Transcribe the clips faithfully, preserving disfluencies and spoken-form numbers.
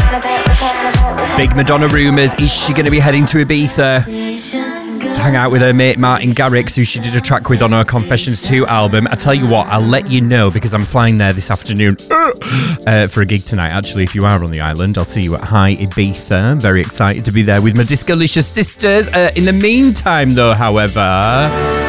Big Madonna rumours. Is she going to be heading to Ibiza to hang out with her mate Martin Garrix, who she did a track with on her Confessions two album? I tell you what, I'll let you know because I'm flying there this afternoon uh, for a gig tonight. Actually, if you are on the island, I'll see you at High Ibiza. I'm very excited to be there with my Discolicious sisters. Uh, in the meantime, though, however...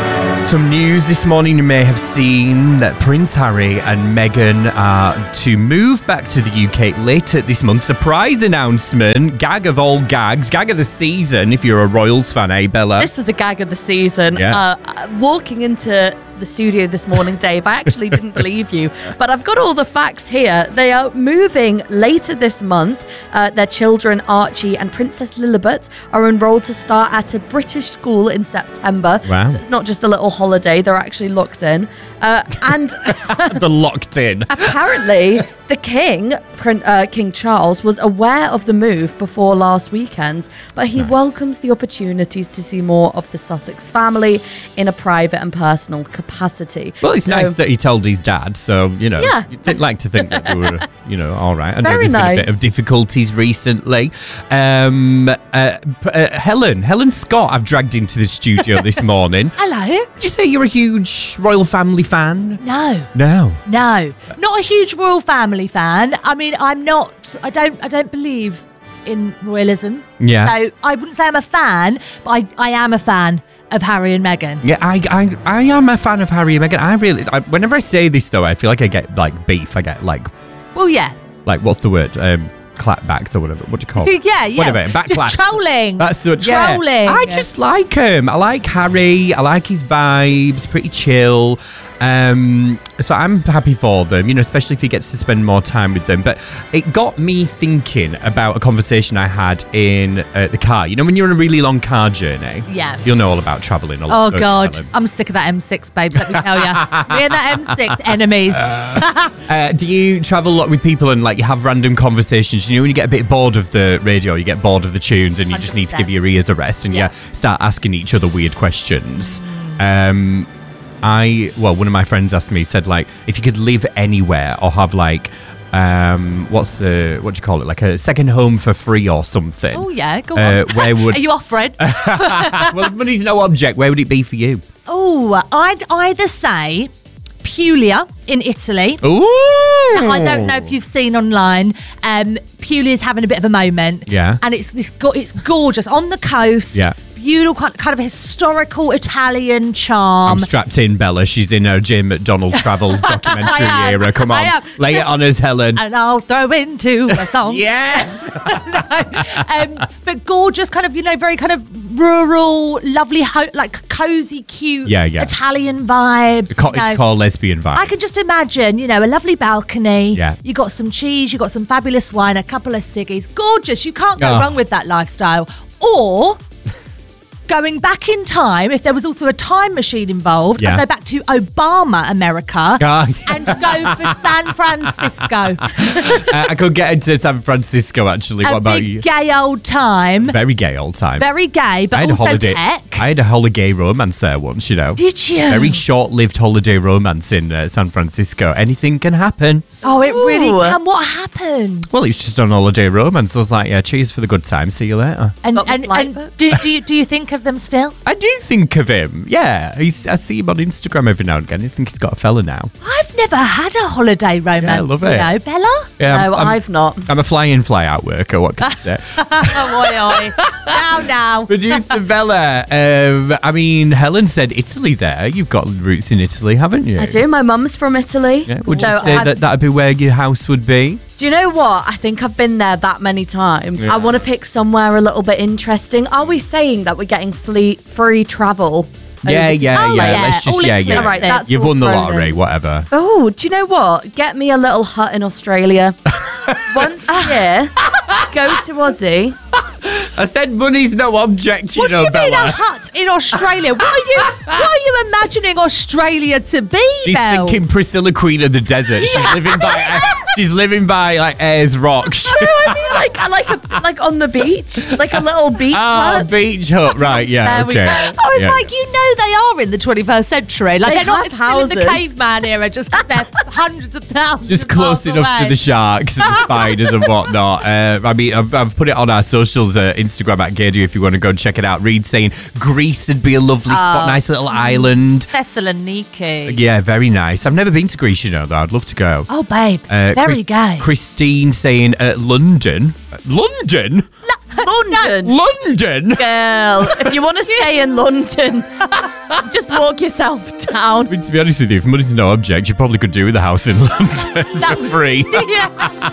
Some news this morning. You may have seen that Prince Harry and Meghan are to move back to the U K later this month. Surprise announcement. Gag of all gags. Gag of the season if you're a Royals fan, eh, Bella? This was a gag of the season. Yeah. Uh, walking into the studio this morning, Dave, I actually didn't believe you, but I've got all the facts here. They are moving later this month. Uh, their children, Archie and Princess Lilibet, are enrolled to start at a British school in September. Wow. So it's not just a little holiday, they're actually locked in. Uh, and They're locked in. apparently, the King, Prin- uh, King Charles, was aware of the move before last weekend, but he Nice. welcomes the opportunities to see more of the Sussex family in a private and personal capacity. Well, it's So- nice that he told his dad, so, you know, Yeah. you'd th- like to think that they were, you know, all right. I know Very there's been a bit nice. of difficulties recently. Um, uh, p- uh, Helen, Helen Scott, I've dragged into the studio this morning. Hello? Did you say you're a huge royal family fan? No, No. no, not a huge royal family fan. I mean, I'm not. I don't. I don't believe in royalism. Yeah. So I wouldn't say I'm a fan, but I, I am a fan of Harry and Meghan. Yeah, I, I I am a fan of Harry and Meghan. I really, I, whenever I say this though, I feel like I get like beef. I get like, Well, yeah, like what's the word? Um, clapbacks or whatever. What do you call it? yeah, yeah. Whatever. Backlash. Just trolling. That's the yeah. Trolling. I just like him. I like Harry. I like his vibes. Pretty chill. Um, so I'm happy for them, you know, especially if he gets to spend more time with them. But it got me thinking about a conversation I had in uh, the car. You know, when you're on a really long car journey, Yeah. you'll know all about travelling. A Oh lot, don't you, God, Helen? I'm sick of that M six, babes. Let me tell you, me and that M six enemies. Uh, do you travel a lot with people and like you have random conversations? You know, when you get a bit bored of the radio, you get bored of the tunes, and you just need to one hundred percent. give your ears a rest, and Yeah. you start asking each other weird questions. Um, I well, one of my friends asked me, said like, if you could live anywhere or have like, um, what's the what do you call it, like a second home for free or something? Oh yeah, go Uh, on. where would Are you offering? well, if money's no object, where would it be for you? Oh, I'd either say Puglia in Italy. Ooh, Now, I don't know if you've seen online. Um, Puglia's having a bit of a moment. Yeah. And it's this. Go- it's gorgeous on the coast. Yeah. Beautiful, kind- kind of historical Italian charm. I'm strapped in, Bella. She's in her Jim McDonald travel documentary I am. era. Come on, I am. lay it on us, Helen. And I'll throw into a song. Yes. um, but gorgeous, kind of, you know, very kind of rural, lovely, ho- like cozy, cute, Yeah, yeah. Italian vibes. Cottage you know. core lesbian vibes. I can just imagine, you know, a lovely balcony. Yeah. You got some cheese, you got some fabulous wine, a couple of ciggies. Gorgeous. You can't go Oh. wrong with that lifestyle. Or going back in time, if there was also a time machine involved, Yeah. I'd go back to Obama America Ah, and go for San Francisco. Uh, I could get into San Francisco, actually. What a about big you? gay old time. Very gay old time. Very gay, but I had also a holiday. tech. I had a holiday romance there once, you know. Did you? Very short-lived holiday romance in uh, San Francisco. Anything can happen. Oh, it really Ooh. can. What happened? Well, it's just on holiday romance. I was like, yeah, cheers for the good time. See you later. And, Got the and, flight and book? do, do, you, do you think of them still? I do think of him. Yeah, he's, I see him on Instagram every now and again. I think he's got a fella now. I've never had a holiday romance. Yeah, I love you it. know, Bella? Yeah, No, I'm, I'm, I've not. I'm a fly-in, fly-out worker. What can I say? Oh, oi, oi. Now, now. Producer Bella, um, I mean, Helen said Italy there. You've got roots in Italy, haven't you? I do. My mum's from Italy. Yeah. Would So you say I've- that that'd be where your house would be? Do you know what? I think I've been there that many times. Yeah. I want to pick somewhere a little bit interesting. Are we saying that we're getting free, free travel? Yeah, over to- yeah, Oh, yeah. yeah, Let's just, all yeah, inclusive. yeah. All right, that's You've all won the thrown lottery, in. whatever. Oh, do you know what? Get me a little hut in Australia. Once a year, go to Aussie. I said money's no object, you What do know, you mean a Bella. hut in Australia? What are you What are you imagining Australia to be, She's Belle? thinking Priscilla, Queen of the Desert. She's living by She's living by like Ayers Rocks. No, I mean like like a, like on the beach, like a little beach Oh, hut. beach hut, right? Yeah, There we okay. go. I was Yeah. like, you know, they are in the twenty-first century. Like They they're not have still in the houses. caveman era, just 'cause they're hundreds of thousands. Just of close miles enough away. to the sharks and the spiders and whatnot. Uh, I mean, I've, I've put it on our socials, uh, Instagram at Gaydo if you want to go and check it out. Reed saying Greece would be a lovely spot, nice little island. Thessaloniki. Yeah, very nice. I've never been to Greece, you know, though. I'd love to go. Oh, babe, Uh, very Chris- gay. Christine saying uh, London. Uh, London? London. London? Girl, if you want to stay in London, just walk yourself down. I mean, to be honest with you, if money's no object, you probably could do with a house in London for free. Yeah.